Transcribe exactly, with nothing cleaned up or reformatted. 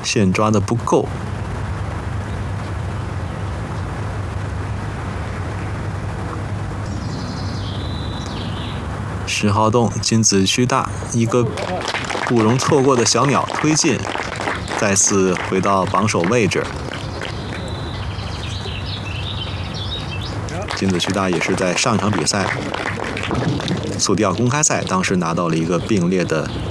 线抓的不够。十号洞金子区大，一个不容错过的小鸟推进，再次回到榜首位置。金子区大也是在上一场比赛速钓公开赛当时拿到了一个并列的